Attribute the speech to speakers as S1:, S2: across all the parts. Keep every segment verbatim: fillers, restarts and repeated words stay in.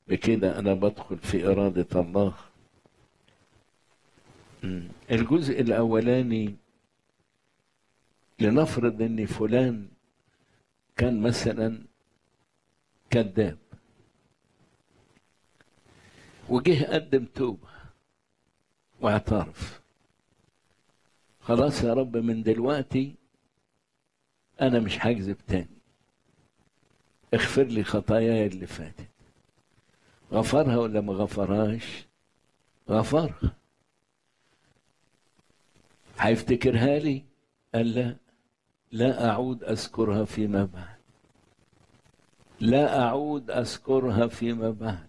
S1: بكده أنا بدخل في إرادة الله. الجزء الأولاني، لنفرض أن فلان كان مثلا كذاب وجه قدم توبة واعترف، خلاص يا رب من دلوقتي أنا مش هكذب تاني، اغفر لي خطاياي اللي فاتت. غفرها ولا ما غفرهاش؟ غفرها. هيفتكرها لي؟ قال لا، لا أعود أذكرها فيما بعد، لا أعود أذكرها فيما بعد.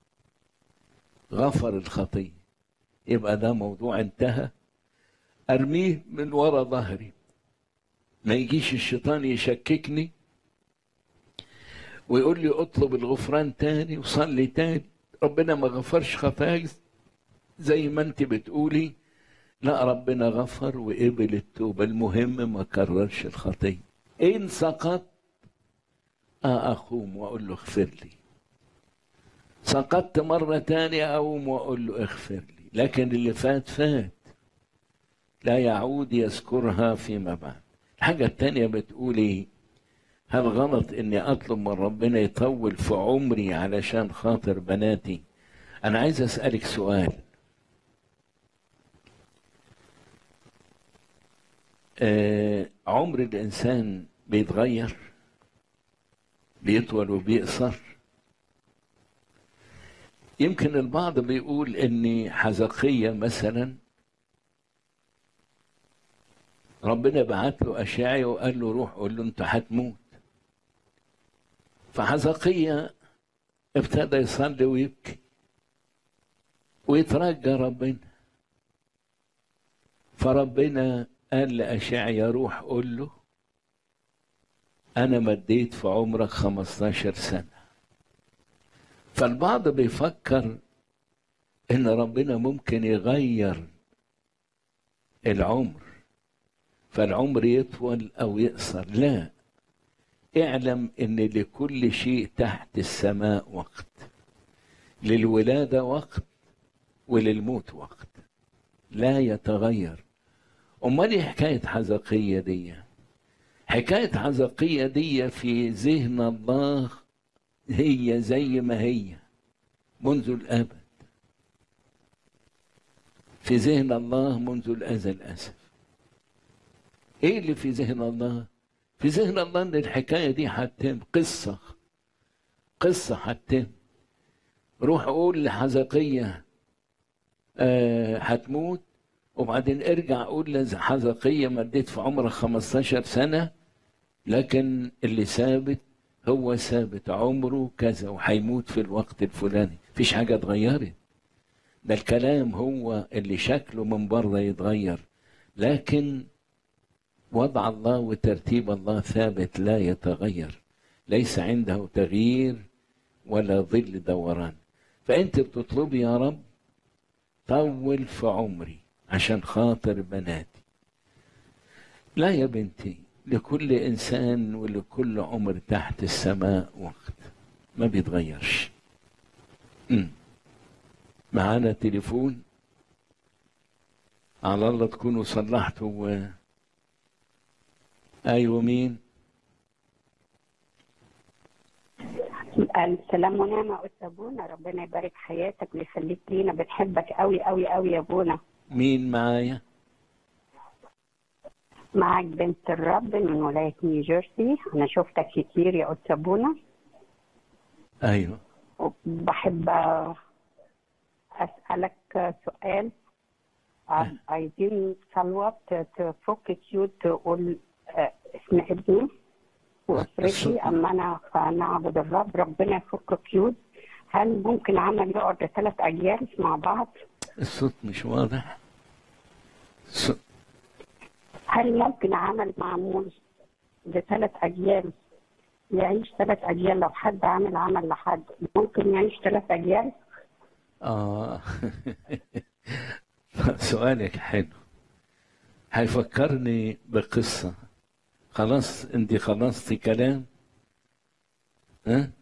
S1: غفر الخطية، يبقى ده موضوع انتهى، أرميه من وراء ظهري. ما يجيش الشيطان يشككني ويقول لي اطلب الغفران تاني وصلي تاني، ربنا ما غفرش خطاياك زي ما انت بتقولي. لا، ربنا غفر وقبل التوبة، المهم ما كررش الخطية. إن سقط أقوم وأقول له اغفر لي، سقطت مرة تانية أقوم وأقول له اغفر لي، لكن اللي فات فات، لا يعود يذكرها فيما بعد. الحاجة التانية بتقولي هل غلط إني أطلب من ربنا يطول في عمري علشان خاطر بناتي؟ أنا عايز أسألك سؤال. آه عمر الإنسان بيتغير، بيطول وبيقصر؟ يمكن البعض بيقول إن حزقية مثلا ربنا بعت له أشعيا وقال له روح قول له أنت هتموت، فحزقية ابتدى يصلي ويبكي ويترجى ربنا، فربنا قال لأشعيا روح قول له أنا مديت في عمرك خمستاشر سنة. فالبعض بيفكر إن ربنا ممكن يغير العمر، فالعمر يطول أو يقصر. لا، اعلم إن لكل شيء تحت السماء وقت، للولادة وقت وللموت وقت، لا يتغير. أمال إيه حكاية حزقية دي؟ حكاية حزقية دي في ذهن الله هي زي ما هي منذ الأبد، في ذهن الله منذ الأزل. أسف، إيه اللي في ذهن الله؟ في ذهن الله إن الحكاية دي هتتم، قصة قصة هتتم. روح قول لحزقية آه هتموت، وبعدين ارجع قول لحزقية مديت في عمرك خمستاشر سنة، لكن اللي ثابت هو ثابت، عمره كذا وهيموت في الوقت الفلاني، مفيش حاجة اتغيرت. ده الكلام هو اللي شكله من بره يتغير، لكن وضع الله وترتيب الله ثابت لا يتغير، ليس عنده تغيير ولا ظل دوران. فأنت بتطلبي يا رب طول في عمري عشان خاطر بناتي. لا يا بنتي، لكل إنسان ولكل عمر تحت السماء وقت ما بيتغيرش. م. معانا تليفون، على الله تكونوا صلحتوا و... أيوة، مين؟
S2: السلام ونعمة أستاذ بونا، ربنا يبارك حياتك ويخليك لينا، بنحبك قوي قوي قوي يا بونا.
S1: مين معايا؟
S2: معاك بنت الرب من ولاية نيوجيرسي. أنا شفتك كتير يا أستاذ بونا.
S1: أيوة.
S2: وبحب أسألك سؤال. عايزين صلوات تفك كيوت، تقول اسم ابني وأسرتي، أما أنا فنعبد الرب، ربنا يفك قيود. هل ممكن عمل يقعد ثلاث أجيال مع بعض؟
S1: الصوت مش واضح. الصوت.
S2: هل ممكن عمل معمول لثلاث أجيال يعيش ثلاث أجيال؟ لو حد عمل عمل لحد ممكن يعيش ثلاث أجيال؟
S1: آه سؤالك حلو، هيفكرني بقصة. خلاص انت خلصتي كلام؟ ها؟